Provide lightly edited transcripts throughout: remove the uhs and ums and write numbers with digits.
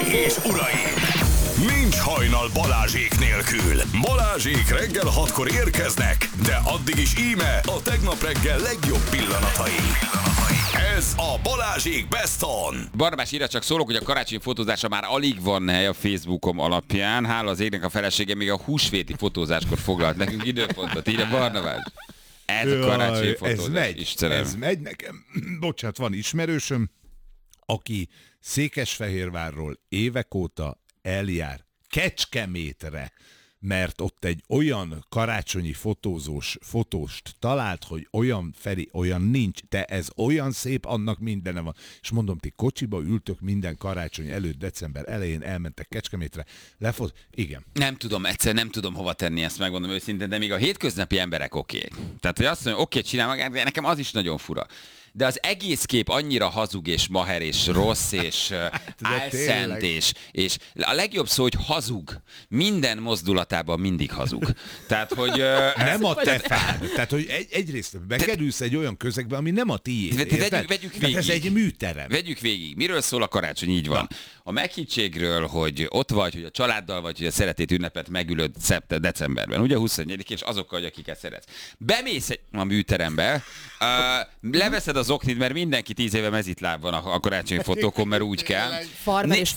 és uraim! Nincs hajnal Balázsék nélkül. Balázsék reggel 6-kor érkeznek, de addig is íme a tegnap reggel legjobb pillanatai. Ez a Balázsék Best On. Barnabás írja, csak szólok, hogy a karácsonyi fotózásra már alig van hely a Facebookom alapján. Hála az égnek, a felesége még a húsvéti fotózáskor foglalt nekünk időpontot. Írja Barnabás. Ez a karácsonyi fotózás. Ez megy nekem. Bocsánat, van ismerősöm, aki Székesfehérvárról évek óta eljár Kecskemétre, mert ott egy olyan karácsonyi fotóst talált, hogy olyan Feri, olyan nincs, de ez olyan szép, annak mindene van. És mondom, ti kocsiba ültök minden karácsony előtt, december elején elmentek Kecskemétre, igen. Nem tudom hova tenni, ezt megmondom őszintén, de még a hétköznapi emberek oké. Tehát, hogy azt mondja, oké, csinál magát, de nekem az is nagyon fura. De az egész kép annyira hazug és maher és rossz és álszent és a legjobb szó, hogy hazug. Minden mozdulatában mindig hazug. Tehát, hogy... nem a te fád. Tehát, hogy egyrészt bekerülsz egy olyan közegbe, ami nem a tiéd. Vegyük végig. Ez egy műterem. Vegyük végig. Miről szól a karácsony? Így van. A meghittségről, hogy ott vagy, hogy a családdal vagy, hogy a szeretét ünnepet megülöd decemberben. Ugye 24 és azokkal, akiket szeretsz. Bemész a műterembe, leveszed az oknit, mert mindenki 10 éve mezitláb van a karácsonyi fotókon, mert úgy kell. Farmer és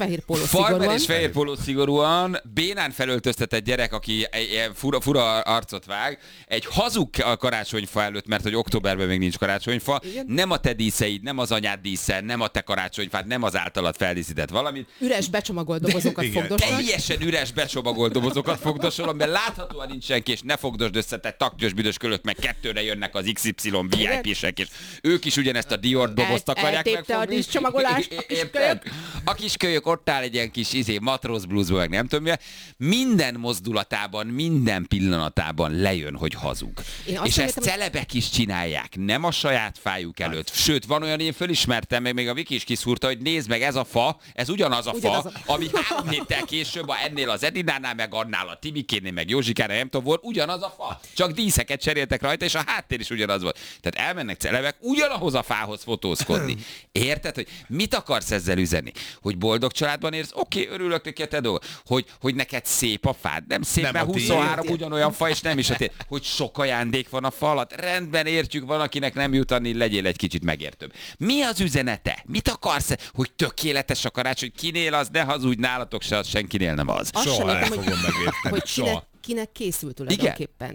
fehér póló szigorúan. Bénán felöltöztetett gyerek, aki fura arcot vág. Egy hazug karácsonyfa előtt, mert hogy októberben még nincs karácsonyfa. Igen. Nem a te díszeid, nem az anyád dísze, nem a te karácsonyfád, nem az általad feldíszített valamit. Üres becsomagolt dobozokat fogdosol. Teljesen üres becsomagolt dobozokat fogdosolom, mert láthatóan nincs senki, és ne fogdosd össze, te taktyos büdös kölök, meg kettőre jönnek az XY VIP-sek, és ők is ugyanezt a Dior dobozt akarják megfogni. A díszcsomagolást, a kiskölyök. A kiskölyök ott áll egy ilyen kis matróz bluesban, meg nem tudom mi. Minden mozdulatában, minden pillanatában lejön, hogy hazug. És ezt celebek is csinálják, nem a saját fájuk előtt. Sőt, van olyan, én fölismertem, meg még a Viki is kiszúrta, hogy nézd meg, ez a fa, ez ugyanaz a fa, ami 3 héttel később ennél az Edinánál, meg annál a Timikénél, meg Józsikánál, nem tudom, volt ugyanaz a fa. Csak díszeket cseréltek rajta, és a háttér is ugyanaz volt. Tehát elmennek celebek ugyanahoz a fához fotózkodni. Érted, hogy mit akarsz ezzel üzenni? Hogy boldog családban érsz? Oké, örülök neki a te dolgod. Hogy neked szép a fád? Nem szép, nem, mert 23 ugyanolyan fa, és nem is a tiéd. Hogy sok ajándék van a fa alatt? Rendben, értjük, van, akinek nem jut annyi, legyél egy kicsit megértőbb. Mi az üzenete? Mit akarsz? Hogy tökéletes a karácsony? Kinél az, ne hazudj, nálatok se az, senkinél nem az. Soha nem fogom megérteni. Soha. Kinek készült tulajdonképpen.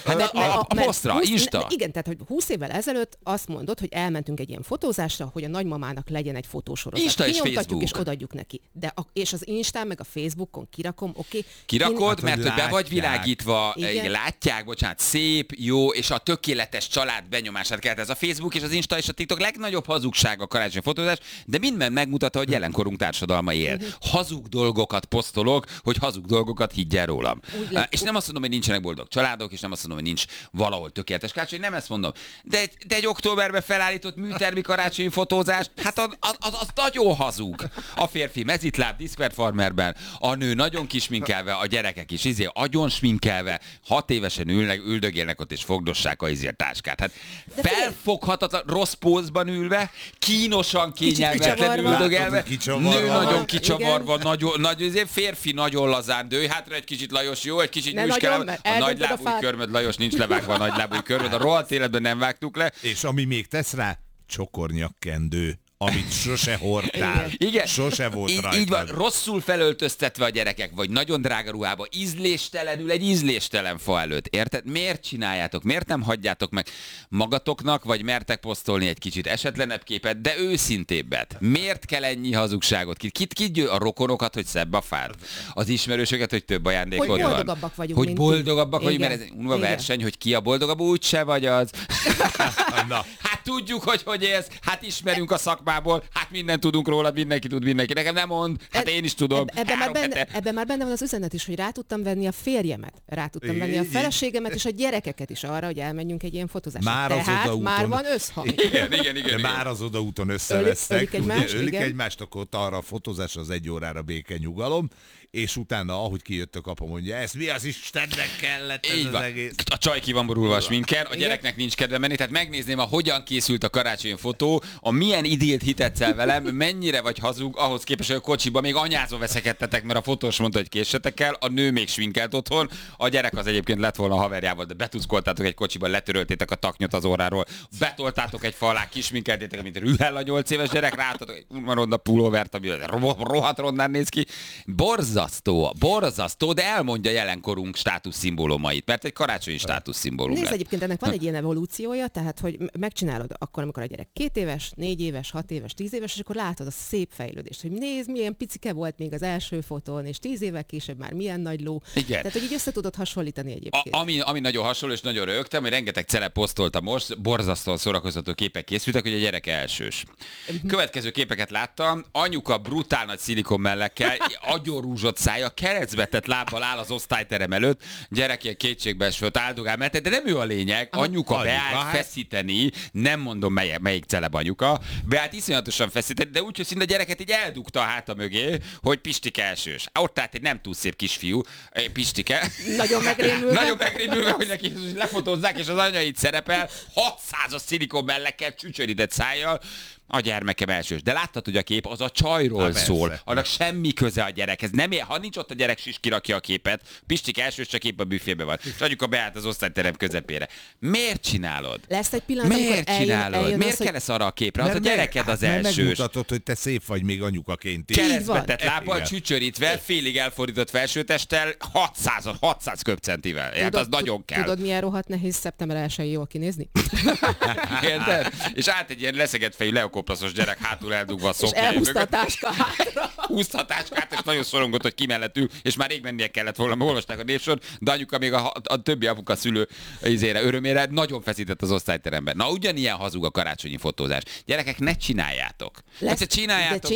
A posztra, Insta. Igen, tehát hogy 20 évvel ezelőtt azt mondod, hogy elmentünk egy ilyen fotózásra, hogy a nagymamának legyen egy fotósorozat. Insta és Facebook. És odaadjuk neki. És az Instán meg a Facebookon kirakom, oké. Kirakod, mert hogy be vagy világítva, látják, bocsánat, szép, jó, és a tökéletes család benyomását kelt. Ez a Facebook és az Insta és a TikTok legnagyobb hazugság a karácsonyi fotózás, de mindben megmutatta, hogy jelenkorunk társadalma él. Hazug dolgokat posztolok, hogy hazug dolgokat higgyel rólam. És nem azt mondom, hogy nincsenek boldog családok, és nem azt mondom, hogy nincs valahol tökéletes karácsony, nem ezt mondom. De egy októberben felállított műtermi karácsonyi fotózás, hát az nagyon hazug. A férfi mezitláb, Discord Farmerben, a nő nagyon kisminkelve, a gyerekek is agyon sminkelve, 6 évesen üldögélnek ott és fogdossák a táskát. Hát felfoghatatlan, rossz pózban ülve, kínosan kényelmetlenül üldögélve, nő nagyon kicsavarva, nagyon férfi nagyon lazán, de ő hátra egy kicsit Lajos, jó, egy kicsit nyújtskelem, a nagylábúj körmöd, Lajos, nincs levágva a nagylábúj körmöd, a rohadt életben nem vágtuk le. És ami még tesz rá, csokornyakkendő, amit sose hordtál. Igen. Sose volt rajta. Így van, rosszul felöltöztetve a gyerekek, vagy nagyon drága ruhába, ízléstelenül egy ízléstelen fa előtt. Érted? Miért csináljátok? Miért nem hagyjátok meg magatoknak, vagy mertek posztolni egy kicsit esetlenebb képet, de őszintébbet? Miért kell ennyi hazugságot? Kit a rokonokat, hogy szebb a fád? Az ismerősöket, hogy több ajándékod van? Hogy boldogabbak vagyunk. Hogy boldogabbak vagyunk, mert ez egy unva verseny, hogy ki a boldogabb, úgy se vagy az. Hát tudjuk, hogy élsz, hát ismerünk a szakmából, hát mindent tudunk róla, mindenki tud mindenki. Nekem nem mond, hát én is tudom. Ebben már benne van az üzenet is, hogy rá tudtam venni a férjemet, rá tudtam venni a feleségemet és a gyerekeket is arra, hogy elmenjünk egy ilyen fotózásra. Tehát már van összhang. Igen. Már az odaúton összevesztek. Ölik egymást, akkor arra a fotózás az 1 órára béke nyugalom, és utána, ahogy kijött a kapa, mondja, ez mi az Istennek kellett ez az egész. A csaj ki van borulva a sminken, a gyereknek nincs kedve menni, tehát megnézném, hogyan készült a karácsonyi fotó, a milyen őszintét hitetsz el velem, mennyire vagy hazug, ahhoz képest, hogy a kocsiba még anyázva veszekedtetek, mert a fotós mondta, hogy késsetek el, a nő még sminkelt otthon, a gyerek az egyébként lett volna a haverjával, de betuszkoltátok egy kocsiban, letöröltétek a taknyot az orráról, betoltátok egy falá, kisminkeltétek, mint rühel a 8 éves gyerek, ráadtatok egy ronda pulóvert, ami rohadt rondán néz ki. Borzasztó, de elmondja jelenkorunk státuszszimbólumait, mert egy karácsonyi státuszszimbólum lett. Nézd, egyébként ennek van egy ilyen evolúciója, tehát hogy megcsinálod akkor, amikor a gyerek 2 éves, 4 éves, 6 éves, 10 éves, és akkor látod a szép fejlődést, hogy nézd, milyen picike volt még az első fotón, és 10 évvel később már milyen nagy ló. Igen. Tehát, hogy így össze tudod hasonlítani egyébként. Ami nagyon hasonló, és nagyon rögtem, hogy rengeteg celeb posztolta most, borzasztóan szórakoztató képek készültek, hogy a gyerek elsős. Következő képeket láttam, anyuka brutál nagy szilikon mellekkel, agyorúzsott szája, keresztbetett lábbal áll az osztályterem előtt, gyerek ilyen kétségbeesve áldogál, mert de nem ő a lényeg, anyuka beállt feszíteni, nem mondom melyik celeb anyuka, beállt iszonyatosan feszíteni, de úgy, hogy szinte a gyereket így eldugta a háta mögé, hogy Pistike elsős. Ott állt egy nem túl szép kisfiú, Pistike. Nagyon megrémülve, hogy neki lefotózzák, és az anya itt szerepel, 600-as szilikon mellekkel, csücsörített szájjal, a gyermekem elsős. De láttad, hogy a kép az a csajról szól. Annak semmi köze a gyerekhez. Nem ér, ha nincs ott a gyerek, is kirakja a képet. Pistik elsős, csak épp a büfébe van. És anyuka beállt az osztályterem közepére. Miért csinálod? Lesz egy pillanat, miért csinálod? Miért kell ez arra a képre? Az a gyereked az elsős. Megmutatod, hogy te szép vagy még anyukaként is. Keresztbetett lábbal, csücsörítve, félig elfordított felsőtesttel, 600 köbcentivel. Hát az nagyon kell. Tudod, milyen rohadt nehéz szeptember 1-én jól kinézni? Érted? És át egy ilyen leszegett fejű leokoplaszos gyerek hátul eldugva a szoknyája. És elhúzta a táska hátra. Húzta a táskát, és nagyon szorongott, hogy ki mellett ül, és már rég mennie kellett volna, olvasták a névsort, de anyuka még a többi apuka szülő örömére nagyon feszített az osztályteremben. Na, ugyanilyen hazug a karácsonyi fotózás. Gyerekek, ne csináljátok. Csináljátok.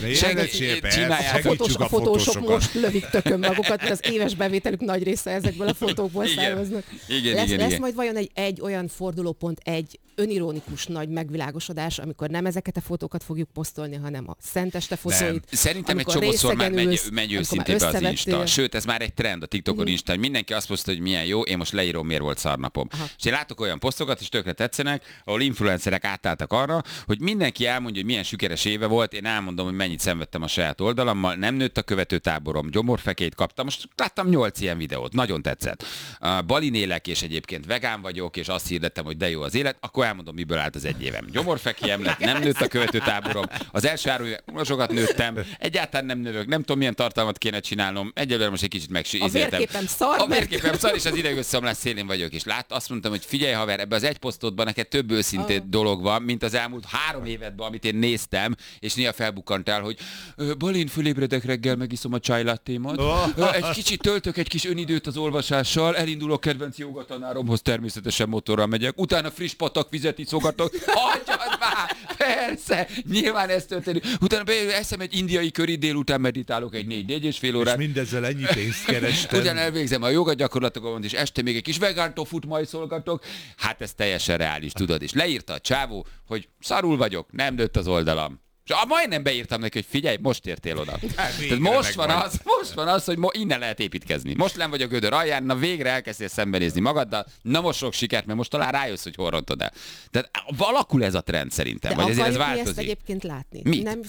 A fotósok most lövik tökön magukat, mert az éves bevételük nagy része ezekből a fotókból származnak. Lesz majd vajon egy olyan fordulópont, egy önironikus nagy megvilágosodás, amikor nem ezeket a fotókat fogjuk posztolni, hanem a szenteste fotóit. Szerintem egy csomószor megy őszintébe az Insta. Sőt, ez már egy trend a TikTokon Insta, hogy mindenki azt posztolja, hogy milyen jó, én most leírom, miért volt szarnapom. És én látok olyan posztokat, és tökre tetszenek, ahol influencerek átálltak arra, hogy mindenki elmondja, hogy milyen sikeres éve volt, én elmondom, hogy mennyit szenvedtem a saját oldalammal, nem nőtt a követőtáborom, gyomorfekét kaptam. Most láttam 8 ilyen videót, nagyon tetszett. Balin élek, és egyébként vegán vagyok, és azt hirdettem, hogy de jó az élet, akkor elmondom, miből állt az egy évem. Gyomorfekiem lett, nem nőtt a követőtáborom. Az első 3 évben sokat nőttem, egyáltalán nem növök, nem tudom, milyen tartalmat kéne csinálnom. Egyelőre most egy kicsit megizéltem. A vérképem szar. A vérképem szar, és az idegösszeomlás szélén vagyok. És azt mondtam, hogy figyelj haver, ebbe az egy posztodban neked több őszintén dolog van, mint az elmúlt 3 évedben, amit én néztem, és néha felbukkantál, hogy Balin, fölébredek reggel, megiszom a chai-lattémat, egy kicsit töltök egy kis önidőt az olvasással, elindulok kedvenc jogatanáromhoz, természetesen motorral megyek, utána friss patakvizet iszogatok, hagyjad már, persze, nyilván ez történik. Utána eszem egy indiai köri, délután meditálok egy 4,5 órát. És mindezzel ennyi pénzt kerestem. Utána elvégzem a joga gyakorlatokat, és este még egy kis vegán tofut majszolgatok. Hát ez teljesen reális, tudod. És leírta a csávó, hogy szarul vagyok, nem nőtt az oldalam. És majdnem beírtam neki, hogy figyelj, most értél oda. Tehát most van az, hogy innen lehet építkezni. Most nem vagy a gödör alján, na végre elkezdtél szembenézni magaddal, na most sok sikert, mert most talán rájössz, hogy hol rontod el. Tehát alakul ez a trend szerintem, vagy ezért ez változik. Ezt egyébként úgy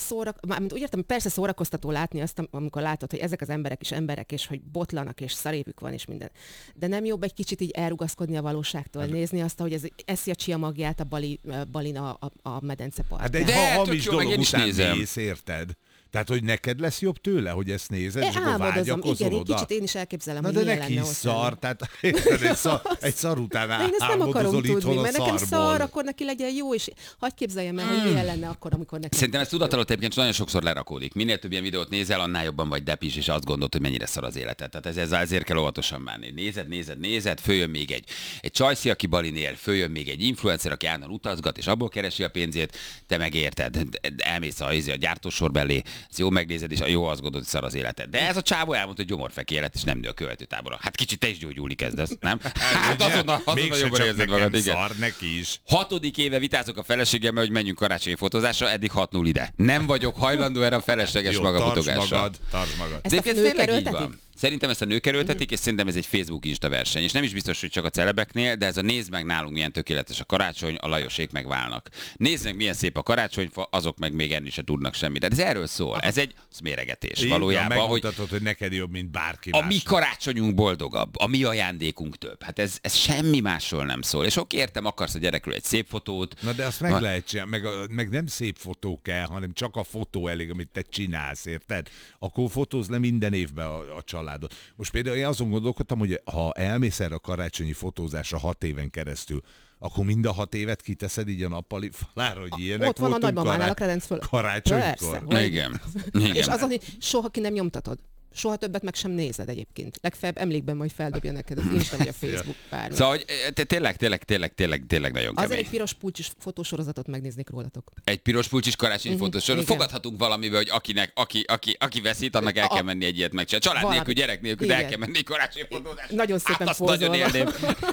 értem, persze szórakoztató látni azt, amikor látod, hogy ezek az emberek is emberek, és hogy botlanak, és szarévük van, és minden. De nem jobb egy kicsit így elrugaszkodni a valóságtól, nézni azt, hogy ez eszi a csia magját a Balin a medencepartján. De ha hamis dolog után mész, érted? Tehát, hogy neked lesz jobb tőle, hogy ezt nézed, és akkor vágyakozol oda. Kicsit én is elképzelem, hogy milyen lenne ott. Szar, tehát egy szar után álmodozol itthon a szarból. Nekem szar, akkor neki legyen jó, és hadd képzeljem el, hogy milyen lenne akkor, amikor nekem... Szerintem ez tudatalatt egyébként nagyon sokszor lerakódik. Minél több ilyen videót nézel, annál jobban vagy depis, és azt gondolod, hogy mennyire szar az életed. Tehát ezért kell óvatosan bánni. Nézed, följön még egy csajszi, aki Balin él, följön még egy influencer, aki állandóan utazgat, és abból keresi a pénzét, te megérted. Elmész a gyártósor belé, ezt jó megnézed, és jó azt gondolod, hogy szar az életed. De ez a csávó elmondta, hogy gyomorfeki élet, és nem nő a követőtábora. Hát kicsit te is gyógyulni kezdesz, nem? Hát azonnal jobban érzed magad, igen. Szar neki is. 6. éve vitázok a feleségemmel, hogy menjünk karácsonyi fotózásra, eddig 6-0 ide. Nem vagyok hajlandó erre a felesleges magafotogásra. Tartsd magad. Ez tényleg így van. Szerintem ezt a nők erőltetik, és szerintem ez egy Facebook-Insta verseny. És nem is biztos, hogy csak a celebeknél, de ez a nézd meg nálunk milyen tökéletes a karácsony, a Lajosék megválnak. Nézd meg milyen szép a karácsonyfa, azok meg még enni se tudnak semmit. De ez erről szól. Ez egy méregetés valójában, hogy neked jobb, mint bárki a mi karácsonyunk boldogabb, a mi ajándékunk több. Hát ez semmi másról nem szól. És oké, értem, akarsz a gyerekről egy szép fotót. Na de azt meg lehet csinálni, meg nem szép fotó kell, hanem csak a fotó elég, amit te csinálsz, érted? Akkor fotóz le minden évben a családot. Most például én azon gondolkodtam, hogy ha elmész erre a karácsonyi fotózásra 6 éven keresztül, akkor mind a 6 évet kiteszed így a nappali falára, hogy ilyenek ott van a nagymamánál a kredenc föl. Karácsonykor. Igen. És az, hogy soha ki nem nyomtatod. Soha többet meg sem nézed egyébként. Legfeljebb emlékben majd feldobja neked az Insta vagy a Facebook bármi. Szóval, hogy tényleg nagyon kemény. Azért egy piros pulcsis fotósorozatot megnéznék rólatok. Egy piros pulcsis karácsonyi fotósorozatot. Igen. Fogadhatunk valamivel, hogy aki veszít, annak el kell menni egy ilyet megcsinálni. Család nélkül, gyerek nélkül, de el kell menni karácsonyi fotózásra. Nagyon szépen azt nagyon élném.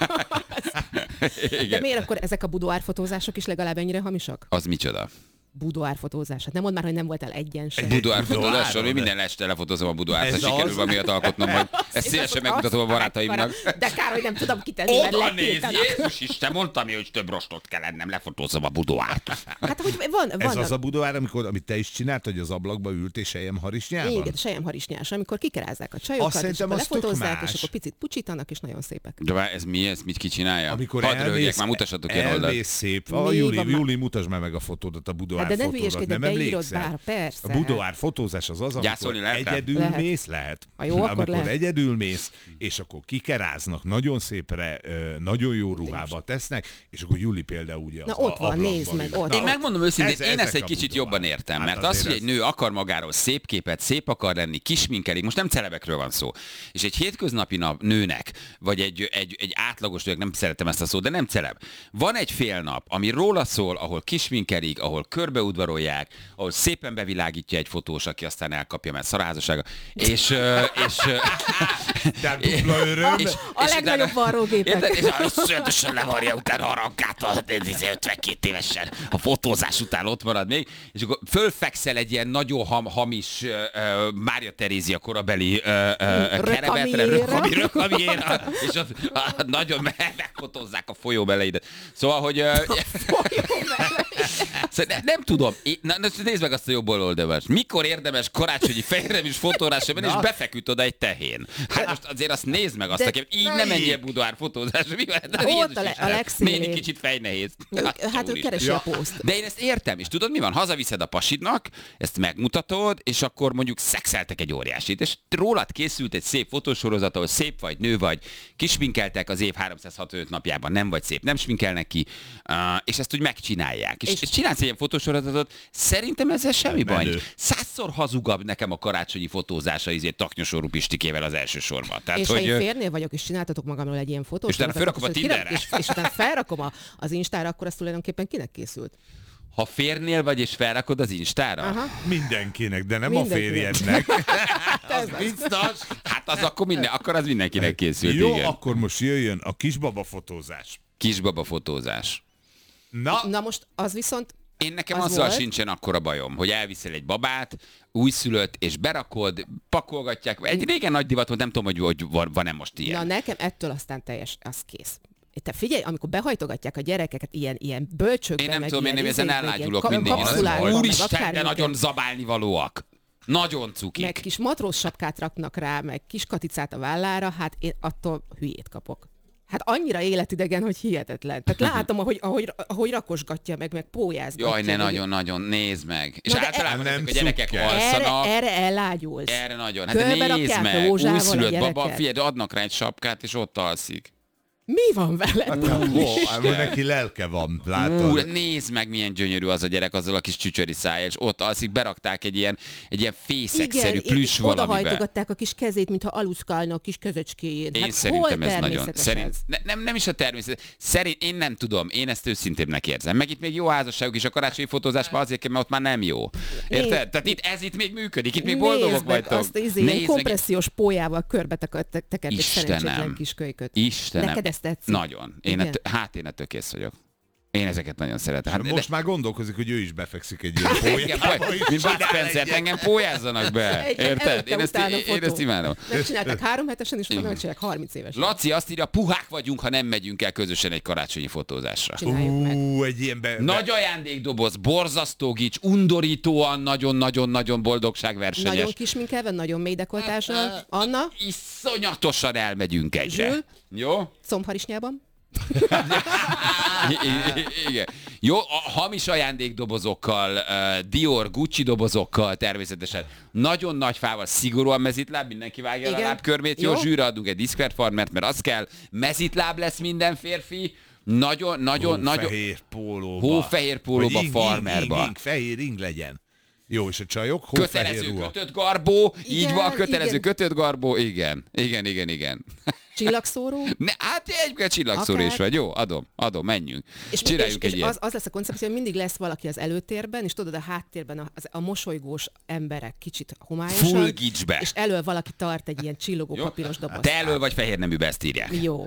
De miért akkor ezek a budoárfotózások is legalább ennyire hamisak? Az micsoda? Budoárfotózás. Hát nem mondd már, hogy nem voltál egyen sem. Budoárfotózással, hogy minden este lefotózom a budoárt, ha sikerül valamilyet alkotnom, vagy ezt szívesen megmutatom a barátaimnak. De kár, hogy nem tudom kitenni, mert Oda néz, letiltanak. Jézus Isten, mondtam, hogy több rostot kell lennem, lefotózom a budoárt. Hát, hogy van. Ez az a budoár, amit te is csináltad, hogy az ablakba ült és selyemharisnyában? Igen, selyemharisnyás, amikor kikerázzák a csajokat, és akkor lefotózzák, és akkor picit pucsítanak, és nagyon szépek. De ez mi? Ezt mit ki csinálja? Amikor Hadd röhögjek, már mutassatok ilyen oldalt. elmész szép. Júli, mutasd meg a fotódat, a budoár Hát de ne fotódat. hülyeskedj, Nem beírod emlékszel? bár, persze. A budoár fotózás az, Gyászolni amikor lehet rá? egyedül Lehet. mész, lehet. Ha jó, akkor amikor lehet. egyedül mész, és akkor kikeráznak, nagyon szépre, nagyon jó ruhába tesznek, és akkor Júli például ugye Na, az ott van, ablakban nézd meg, ül. ott. Na, Én megmondom őszintén, én ezek ezt egy a kicsit budoár. jobban értem, Hát mert az, azért hogy egy nő akar magáról szép képet, szép akar lenni, kisminkelik, most nem celebekről van szó, és egy hétköznapi nőnek, vagy egy átlagos nőnek, nem szeretem ezt a szót, de nem celeb. Van egy fél nap, ami róla szól, ahol kisminkelik, ahol körbeudvarolják, ahol szépen bevilágítja egy fotós, aki aztán elkapja, mert szarházassága, és Tehát dupla öröm. A legnagyobb varrógépek. És szöntösen levarja utána a rankát, 52 évesen, a fotózás után ott marad még, és akkor fölfekszel egy ilyen nagyon hamis Mária Terézia korabeli kerebetre, rökamiére, és ott nagyon megfotózzák a folyó beleidet. Szóval, hogy... nem tudom. Nézd meg azt a jobb oldalast. Mikor érdemes karácsonyi fehérneműs fotózásra menni, és befeküdt oda egy tehén. Hát most azért azt nézd meg azt, aki így nem menjél Budvár fotózásra. Mi van? Ott a legszínűbb. Miért kicsit fejnehéz? Hát ő keresi a pószt. De én ezt értem, és tudod mi van? Hazaviszed a pasidnak, ezt megmutatod, és akkor mondjuk szexeltek egy óriásit, és rólad készült egy szép fotósorozat, ahol szép vagy, nő vagy, kisminkeltek az év 365 napjában, nem vagy szép, nem sminkelnek ki, és ezt úgy megcsinálják. És csinálsz egy ilyen fotósorozatot, szerintem ezzel semmi baj. 100-szor hazugabb nekem a karácsonyi fotózása Taknyosorú Pistikével az első sorban. Tehát, És hogy, ha én férnél vagyok, és csináltatok magamról egy ilyen fotós, és utána felrakom a Tinderre. és utána felrakom az Instára, akkor az tulajdonképpen kinek készült? ha férnél vagy, és felrakod az Instára? Aha. Mindenkinek, de nem Mindenkinek. a férjednek. Az biztos. Hát az akkor az mindenkinek készült, Jó, igen. akkor most jöjjön a kisbaba fotózás. Kisbaba fotózás. Na most az viszont Én nekem az azzal volt. sincsen akkora bajom, hogy elviszel egy babát, újszülött, és berakod, pakolgatják. Egy régen nagy divat volt, nem tudom, hogy van-e most ilyen. Na nekem ettől aztán az kész. Te figyelj, amikor behajtogatják a gyerekeket ilyen bölcsökbe, Én nem meg tudom, én ilyen nem ezen izékbe, ellágyulok ilyen mindig. kapszulákba, meg Úristen, de akármiket. nagyon zabálni valóak. Nagyon cukik. Meg kis matróz sapkát raknak rá, meg kis katicát a vállára, hát én attól hülyét kapok. Hát annyira életidegen, hogy hihetetlen. Tehát látom, ahogy rakosgatja meg pólyázgatja. Jaj, ne nagyon-nagyon, nézd meg. És Na de általában nem ezek a gyerekek cukker. alszanak. Erre ellágyulsz. Erre nagyon. Hát Körbe de nézd rakják meg, rózsával a újszülött baba, gyereket. figyelj, adnak rá egy sapkát, és ott alszik. Mi van veled? Neki lelke van, látod? Nézd meg, milyen gyönyörű az a gyerek azzal a kis csücsöri szájjal, és ott alszik, berakták egy ilyen fészekszerű plüss valamibe. odahajtogatták a kis kezét, mintha aluszkálna a kis kezecskéjén. Én Hát szerintem hol ez nagyon... természetes ez? Nem is a természet. Én nem tudom, én ezt őszintébbnek érzem. Meg itt még jó házasságok is, a karácsonyi fotózásban azért kell, mert ott már nem jó. Érted? Tehát ez itt még működik, itt még boldogok Nézd meg vagytok. azt ilyen kompressziós pólyával körbe tekert egy szerencsétlen Istenem. kiskölyköt. Istenem. Neked ez tetszik? Nagyon. Én Igen? ettől kész vagyok. Én ezeket nagyon szeretem. Hát, most már gondolkozik, hogy ő is befekszik egy ilyen pólyába. Mint Bud Spencer, engem pólyázzanak be. Érted? Én ezt imádom. Megcsinálták 3 hetesen, és utána megcsinálják 30 éves. Laci azt írja, puhák vagyunk, ha nem megyünk el közösen egy karácsonyi fotózásra. Egy ilyen Nagy ajándékdoboz, borzasztó gics, undorítóan nagyon-nagyon-nagyon boldogságversenyes. Nagyon kisminkelve, nagyon mély dekoltással. Anna? Iszonyatosan elmegyünk egyre. Zsül? Jó? Combharisnyában. Igen. Jó, a hamis ajándékdobozokkal, Dior, Gucci dobozokkal természetesen. Nagyon nagy fával, szigorúan mezitláb, mindenki vágja a lábkörmét. Jó, zsűre adunk egy Discord farmert, mert az kell. Mezitláb lesz minden férfi. Nagyon. Hófehér pólóba, farmerba. Fehér ing legyen. Jó, és a csajok? Kötelező kötött garbó, így van, kötelező kötött garbó, igen. Csillagszóró? Hát egyébként csillagszóró is vagy, jó, adom, menjünk. Csináljunk egy ilyet. Az lesz a koncepció, hogy mindig lesz valaki az előtérben, és tudod, a háttérben a mosolygós emberek kicsit homályosan. Full gicsbe. És elől valaki tart egy ilyen csillogó papíros dobozt. Te elől vagy fehér neműbe, ezt írják. Jó.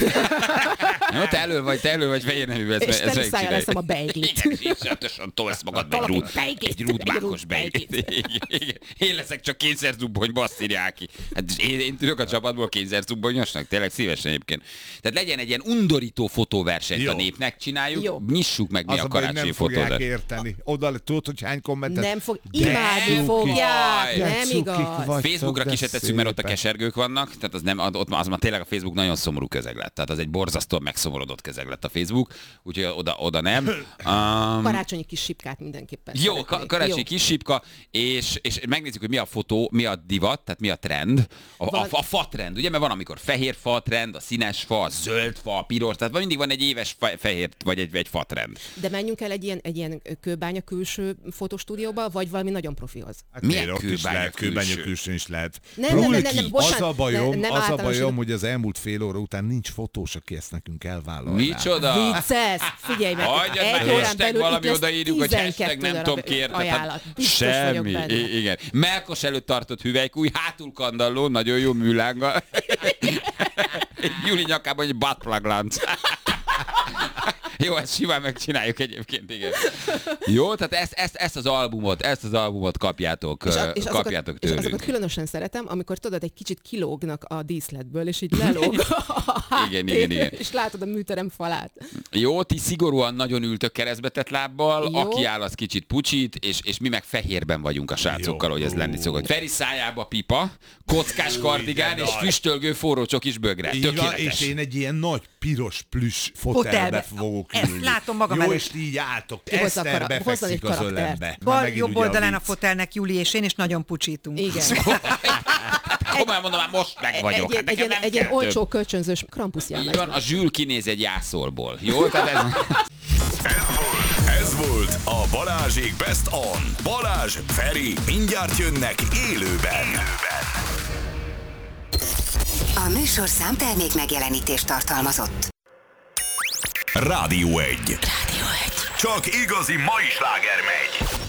Jó, te elől vagy fehér neműbe, ezt megcsinálják. És te leszem a beiglit. Igen, iszonyatosan tolsz magadba egy rúdmákos beiglit. Én leszek csak kényszerzubbony, azt írják ki. Hát én tudok a csapatból kényszerzubbonyosnak. Tényleg szívesen egyébként. Tehát legyen egy ilyen undorító fotóversenyt a népnek, csináljuk, nyissuk meg mi a karácsonyi fotót. Nem fogják érteni. Oda tudod, hogy hány kommentet. Nem fog, imádni fogják, nem igaz. Facebookra ki se tesszük, mert ott a kesergők vannak, tehát az már tényleg a Facebook nagyon szomorú közeg lett. Tehát az egy borzasztóan megszomorodott közeg lett a Facebook, úgyhogy oda nem. Karácsonyi kis sipkát mindenképpen. Jó, karácsonyi kis sipka, és megnézzük, hogy mi a fotó, mi a divat, tehát mi a trend. A fa trend, ugye, mert van, amikor fehér fa trend, a színes fa, a zöld fa, a piros, tehát mindig van egy éves fehér vagy egy fa trend. De menjünk el egy ilyen kőbánya külső fotostúdióba, vagy valami nagyon profihoz? Hát milyen kőbánya külső is lehet. Nem, az a bajom, hogy az elmúlt fél óra után nincs fotós, aki ezt nekünk elvállalná. Micsoda? Vicces! Figyelj meg! Hagyjad meg, hashtag valami odaírjuk, hogy hashtag nem tudom kérni. Semmi. Igen. Melkos előtt tartott hüvelykúj, hátul kandalló, nagyon jó műlánggal. Júli nyakában egy buttplug lánc. Jó, ezt simán megcsináljuk egyébként, igen. Jó, tehát ezt az albumot kapjátok tőlünk. És azokat különösen szeretem, amikor tudod, egy kicsit kilógnak a díszletből, és így lelóg a háttér, igen. És látod a műterem falát. Jó, ti szigorúan nagyon ültök keresztbetett lábbal, jó. Aki áll, az kicsit pucsít, és mi meg fehérben vagyunk a srácokkal, hogy ez lenni szokott. Feri szájába pipa, kockás kardigán és füstölgő forró csokis bögre. Tökéletes. És én egy ilyen nagy piros plüss fotelbe fogok ülni. Ezt látom magam jó, előtt. és így álltok. Eszter befekszik az ölembe. Jobb oldalán a fotelnek Júli és én, és nagyon pucsítunk. Igen. Komolyan mondom, már most meg vagyok. Egy ilyen olcsó kölcsönzős krampuszjelmez. A Zsül kinéz egy jászolból. Jó? Tehát Ez volt a Balázsék Best On. Balázs, Feri, mindjárt jönnek élőben. A műsorszám termék megjelenítést tartalmazott. Rádió 1. Rádió 1. Csak igazi mai sláger megy.